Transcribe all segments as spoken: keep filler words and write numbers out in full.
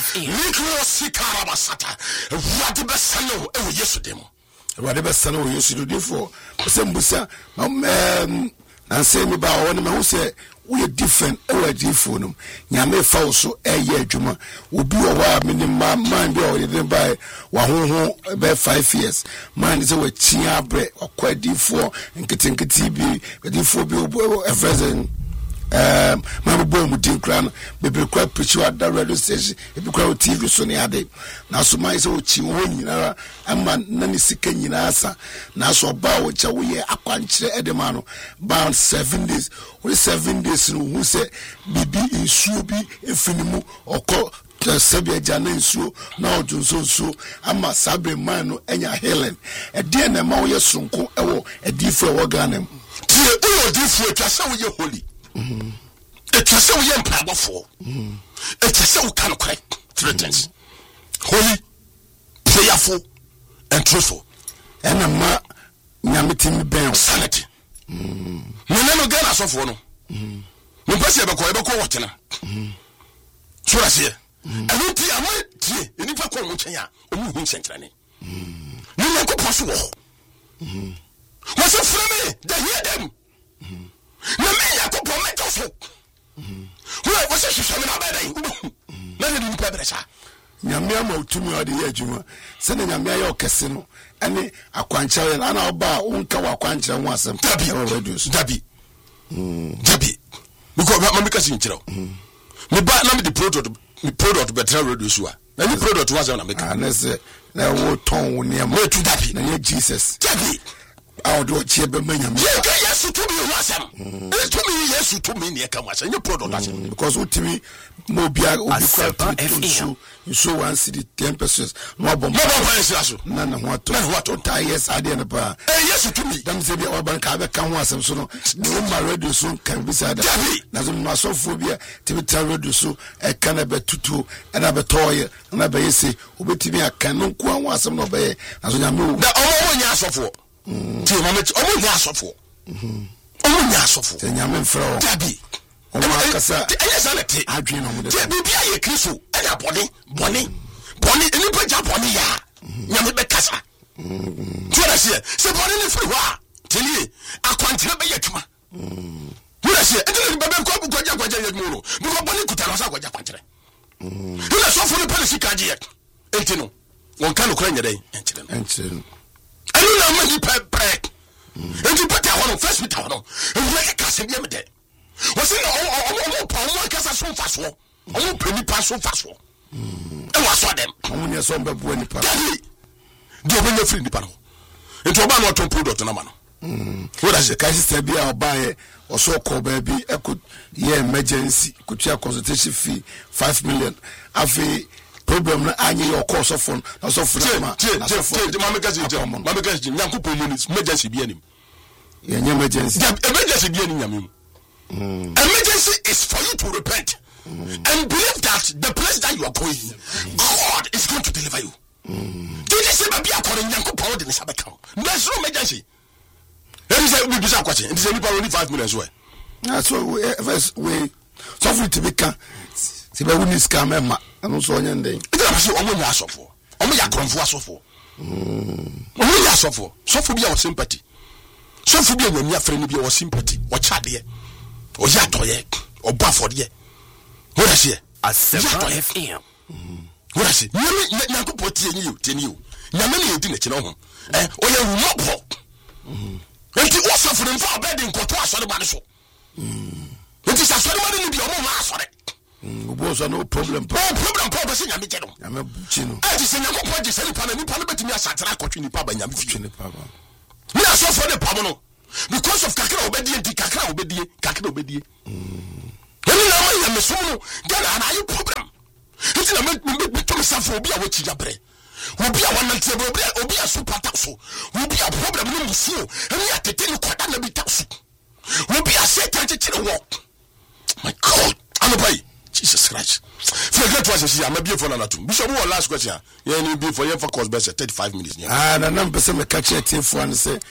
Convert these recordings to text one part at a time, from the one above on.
Nikro sikarabasata. What the best salo e yesu demo. What the best salo yesu do for. Sembusa um and say me ba one me say we different our different nyame fa so eye adwuma obi o wa me ni man bi o dey buy wa ho ho be five years man say we chia bre akwadifo nketinketi bi difo bi everything um my boy mu din kran be be kwa preach wa da radio station e be kwa T V so ne ade na so man say o chi ho nyina ama na ni sika nyina asa na so ba wo cha wo ye akwankyere edema no ba seven days we seven days no who say bibi insuo bi efinimu okọ sabia jana insuo na odunso nsuo ama sabre man no enya Helen e de na ma wo ye sonko ewo edifo ewo ganem tie o edifo twa say wo ye holy mhm etwa say wo ye mpabofo mhm etwa say wo kan kwai threatens holy prayerful and truthful ena ma nyametim ben sanity mhm no no gana sofo no mhm mo pese e be ko e be ko wotena mhm so ra se I ti am tie eni fa ko mo kyenya o mu hu sentrane mhm ni mo ko paso wo mhm wo se frame they hear them mhm na me ya ko promise so mhm wo se hwehwe na ba dai na ne ni pa bresa nyame ama utumi ode ye adwuma se na nyame aye okese no ene akwankyere na na oba unka wa akwankyere ho asem dabi reduce dabi mhm dabi because ma me kasi nkyerɛ me ba na me the product me product better reduce wa na ni product was na make ah na se na wo ton wo ne ma tu dabi na ye Jesus dabi awo do chie be manyam ye ka yesu to me wasam e to me yesu to me ne ka wasam ye product asem because utimi mo bia obi kwa tu so one city ten pesos no bomb no bomb yesu na na ho to na ho to ta yes ade na pa e yesu to me dam se bia wa ban ka be kan ho asem so no no ma radio so kan bi sa da na so ma so phobia timi ta radio so e kan be tutu e na be toye na be yesi obetimi akan no ko ho asem no be na so nyame da omo nya asofo ti mama omo nya asofo mhm omo nya asofo te nyame mfra dabi omo akasa enya sanete adwen no mo de te bibia ye kristo enya bone bone bone eni pa ja bone ya nyame be kasa mhm tira se se bone ne free wa teli akwantere be yatuma mhm tira se edele be be ko bu kwaja kwaja ye mu no bi ko bone kuta no sa kwaja kwantere mhm tira so fo ne policy kaje ye enti no won kan no kra nya dai enchire no enchire ani na ma ni pe pre enti pata ho first with ho no e ka se bi me de wo se no o o pa mo ka sa so fa so o pani pa so fa so e wa so dem o ne so mbabu ani pa do be na free ni pa no enti oba no ton product na ma no mm what is the crisis there be oba e o so ko ba bi e could yeah emergency could your consultation fee five million afi problem na anye your course of phone na so free ma na so phone ma me gazi je ma me gazi nyankopon mu emergency bi anim yeah emergency emergency bi anim nyame mm emergency is for you to repent mm. and believe that the place that you are going mm. God is going to deliver you mm. do you say baby akore nyankopon de ne sabeka there's no emergency and say we be say question and say we only five million so that's so we first we so for to be can se be we scam ma no so onye ndey e dey say omo nya asofo omo ya kronfo asofo mm omo ya asofo sofo bia o sympathy sofo bia nyami afre ni bia o sympathy o chade o ya toye o bafo de what I say Asempa F M what I say nyami nyankopon tie ni yo tie ni yo nyame ne yedi na kire ho eh o ya rumopo mhm enti o sofo ne mfa obedi nkoto asore ba ne so mhm enti sa asore ba ne bia o ma asore Ubo so no problem no problem pa be se nyame je no nyame buchi no e ti se nyankopon je se ni pa na ni pa no betimi asatira akotwe ni pa ba nyame fi ni pa ba ni aso for the pa no because of kakra obedie di kakra obedie kakra obedie mm eni na ma nyame so no gana na you problem enti na me to me safo obi a wachi jabre obi a wana tebe obi a obi a super taxo obi a problem no musuo eni atete ni kwada na bi taxo obi a say tante kire wo my god I'm a Jesus Christ. Forget what I say. I'm a beautiful anatu. Bishop, what last question? Yeah, you be for you for course best thirty-five minutes. Ah, na na mpese me catch it for and say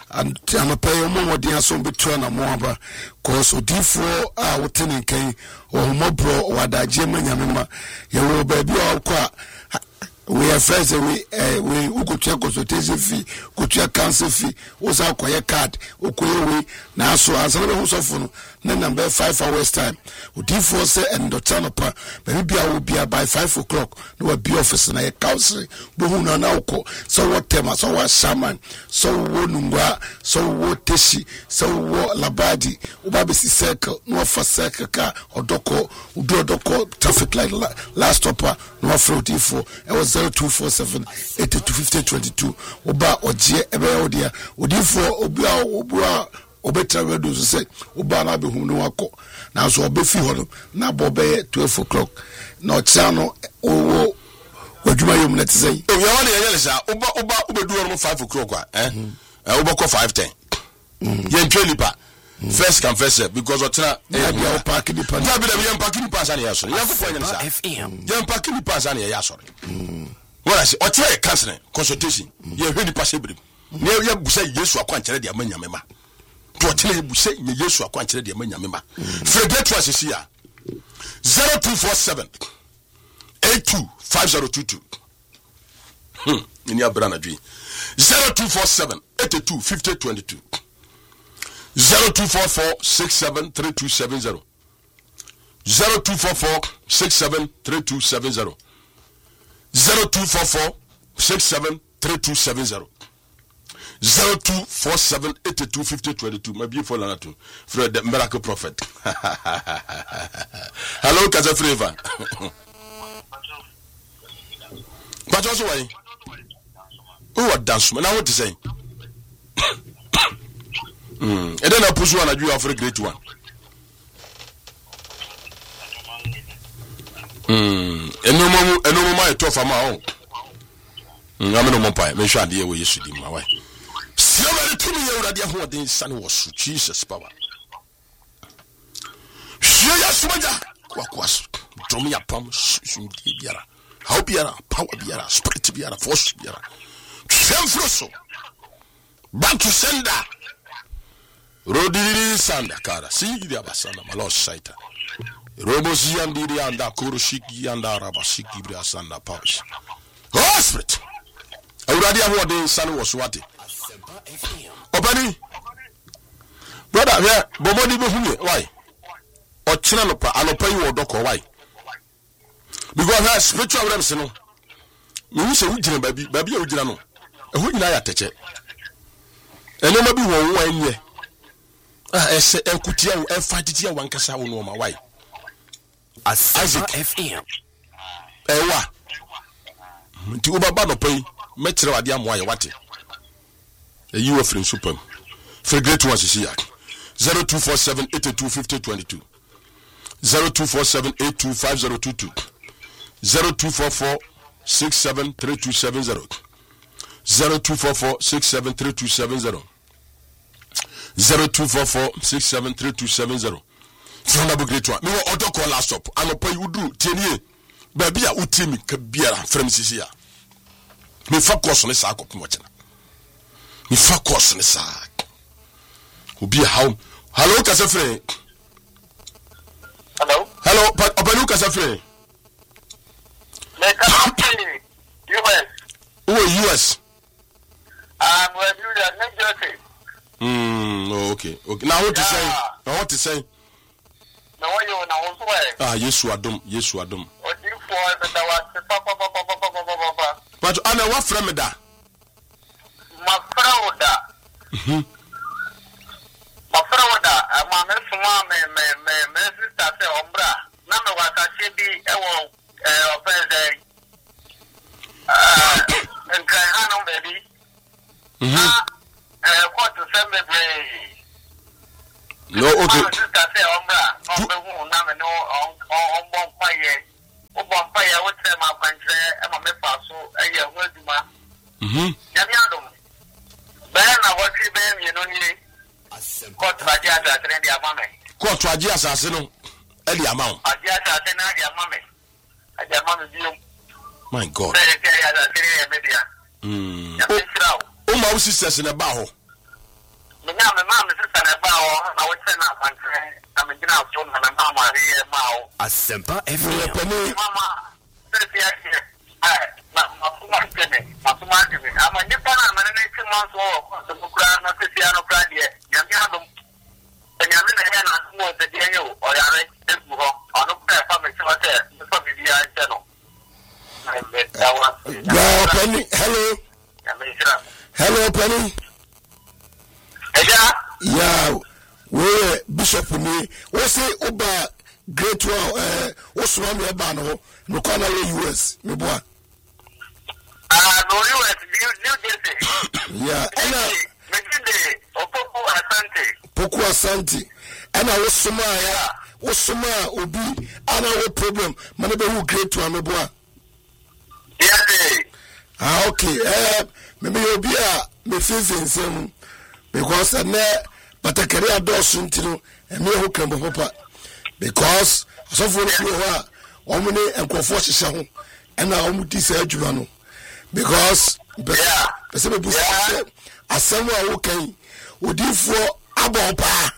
and anɔpɛ yi ɔmo wɔden aso betua na mo aba cause odifoɔ a wote ne nkan ɔhomɔborɔ wadagye ma nyame ma yɛwɔ baabi a ɔkɔ a we are friends we uh, we ukotua consultation fee ukotua council fee usa akoye card ukoye we na so ansana be husofo no na number five hours time udifo say and the channel pa be bia wo bia by five o'clock no wa be office na ye council bo hu na na uko so what tema so what shaman so wo nungwa so wo teshi so wo labadi uba be circle no fa circle ka odoko udu odoko traffic light last stopper no fa udifo e was zero two four seven eight two five zero two two oba oje ebe odia odifo obua obua obetra wedo so say oba na be hu no akọ na so obefi ho na bo be twelve o'clock na ocha no owo odwuma yom na tsay e we wan ye yelesa oba oba obedu no five o'clock eh eh oba ko five ten ye ntwe nipa first come first serve because otra e bia o park ni pa ya bi da bi park ni pa sa na ya so ya ko pa nyesa F M ya park ni pa sa na ya so wala se otra e cancel consultation ye hwe nipa se brim ne ya busa Yesu akwankyere de amanyame ma to otra e busa nye Yesu akwankyere de amanyame ma frege to asisi ya zero two four seven eight two five zero two two hmm ni abra na dwi zero two four seven eight two five zero two two zero two four four six seven three two seven zero zero two four four six seven three two seven zero zero two four four six seven three two seven zero zero two four seven eight two five zero two two my beautiful Lanatu Fred the miracle prophet hello Kaza Flavor but also why who are dance now what to say Mm. And then I push one and you have a great one. Mm. And no more, and no more, I talk for my own. I'm no more pie. Make sure the way you should be my wife. Somebody told me already who the son was Jesus power. Share your swagger. What was? Draw me a palm. How be a power be a spirit be a force be a. Same froso. Back to sender. Rodiri sanda kara sigi abasana malos saita robosi andiri anda kurushiki anda rabashiki bria sanda paus hospital awurade ahode sane wo swate opani brother here bomodi be hunye why o china no pa anopa yi wo doko why because her spiritual realms no me se wugina babi babi a wugina no ehu nyina ya teche eno ma bi wo wo anye ah ese ekutia wo efatitia wankasa wo no ma why Isaac F M ewa nti obaba no pai mekyere wade amoa ye wate eyi wo free super free great one sisi ya zero two four seven eight two five zero two two zero two four seven eight two five zero two two zero two four four six seven three two seven zero zero two four four six seven three two seven zero zero two four four six seven three two seven zero. Fiona bu great one. Me wo auto call last stop. Anopa yudu tienie. Ba bia utimi ka biara from sisi ya. Me fa course ne sa akopum ochena. Me fa course ne sa. Obi how. Hello Kasafre. Hello. Hello, Opanu Kasafre. Me Kasafre. U S. Who are U S? I'm with you there, New Jersey. Hmm, oh, okay. Okay. Now what to say? Now what to say? No you na wo so e. Ah, Yesu adom, Yesu adom. Odi fo e da wa se pa pa pa pa pa pa pa pa. But ana wa frem da. Ma fra da. Mhm. Ma fra da, ma me suma me me me me sister se ombra. Na me wa ka se bi e wo eh opese. Ah, en kai hanon baby. Mhm. Eh what to say me play. No, okay. Mhm. Court waji asase no e di amount. My God. Mm. O ma o sisters na ba ho. my mom is a about I would send up and I'm a general phone and my mama here now. A simple every Mama, I'm a Nippon, I'm an eighteen months old, the Bukrana, Cristiano Pradia, Yamiadum, and Yamin and the Daniel or Yare, on a public hotel, the public channel. Yeah, Penny. Hello. Hello, Penny. Yeah. Yeah, we Bishop me. We say Oba Great One. Uh, what's one we ban ho? No corner U S. Me boy. Ah, no U S. New Jersey. Yeah. Ena. Mekinde. Opoku Asante. Poku Asante. Ena wo suma ya. Wo suma obi. Ana wo problem. Mane be who Great One me boy. Yes. Ah, okay. Eh, me me obi a me feel nsem because na batakari adosu ntino eme ho kan papa because so for no ho a omo ne enkofo hyehyɛ ho ɛna omo di sa adwuma no because yeah pese be bu say asɛm a wo kan odifo abɔ pa.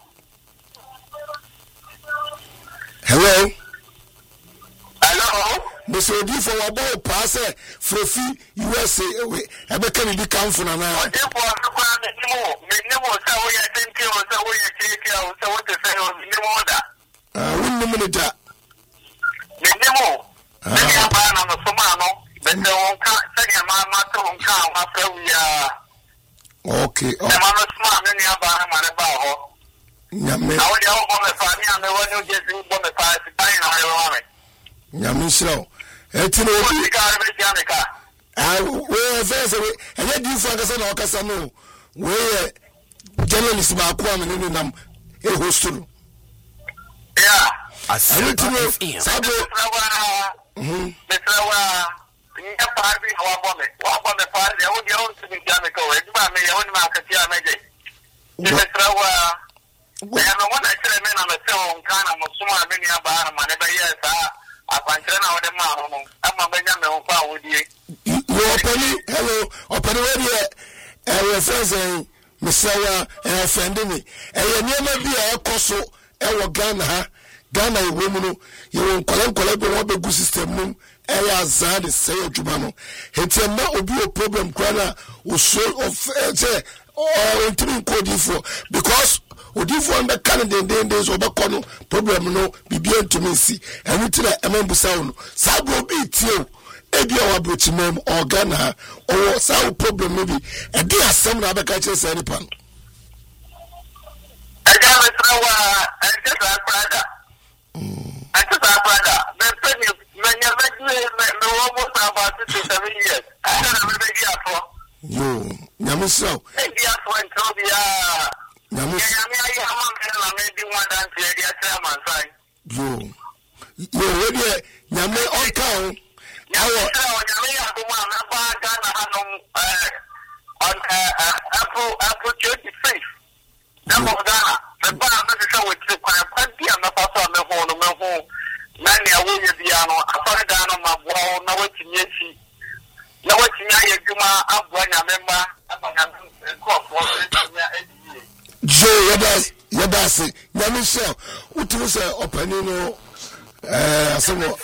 Hello. Hello. Mister Odifo wabo pa say Frefi U S A we ebe kan bi kan funa na. Odifo akwa me nimo me nimo sa wo ya tenti o sa wo ya teki o sa wo te say o nimo da. Ah wonni me da. Me nimo. Me ya ba na no so ma no. Be se won ka se ya ma ma to won ka ma fa wi ya. Okay. Me ma no sma me ya ba na ma ne ba ho. Nyame. Na wo ya wo me fa ni ame wo ni je si wo me fa si pai na wo ma me. Nyame shiro. Eti no obi ah we first we anya di fu akasa na okasa no we journalist ba ko am ne nam e hostulu yeah Asimpa F M sabo mhm betrawa nya party wa bome wa bome party o dia on tibi jame ko e ba me ya woni ma ka ti ameje betrawa ya no wona chere me na me se on kana mo suma me ni aba na ma ne ba yesa abantre na wode ma ho ama benya me ho kwa wodie yo opani hello opani we dey e reference misawa e friend me e ye niam bi e koso e wo Ghana ha Ghana e wo mu no ye wo nkole nkole bi wo be gu system mum e ya azade say adwuma no hetem na obi o problem kwa na o so of say o ntimi nkodi for because odifo on the Canada den den so be kono problem no bibia ntumi si enu tira emambusa wo no sabo bi tie ebi awa brochimem organa or saw problem maybe e dey asem na abeka che say ni pan e ga me trawa e just a brother mm I just a brother me penny me nya me me me almost about sixty-seven years I don't know me dia for yo nyamu so e dia for until dia nyamu nyamu ayi ama me na me di one dance e dia chairman sai yo yo we dey nyamu on count awo nyamu ya ko ma na ba Ghana hanom eh on eh April April twenty-fifth na mo Ghana me ba na se so we ti kwa kwa dia na pa so me ho no me ho na ne awo ye bia no afare Ghana ma bo na watimi afi na watimi aye dwuma abo nyame ma abanya ko fo ya edi jo yada yada se nyamu so utu se opani no eh asemo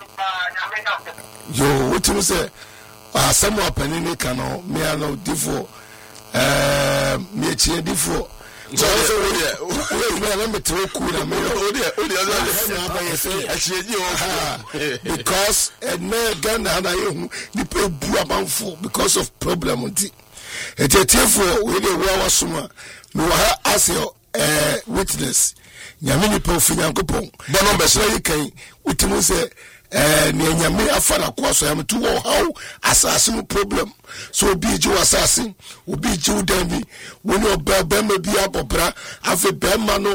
yo utu se asemo opani ni kano me ano difo eh me chie difo so so we we me na me tro ku na me o de o de na ba yesi achieji o because na Ghana na yehu ni pe bu abanfo because of problem nti etetefo we dey wa wasoma me wa ha as your eh witness nyame ni po finyankopon bono be so yikan utimu se eh ne nyame afara ko so yam tu wo how asase no problem so obi ji wasase obi ji udan bi woni obaba ma bi abobra afi be ma no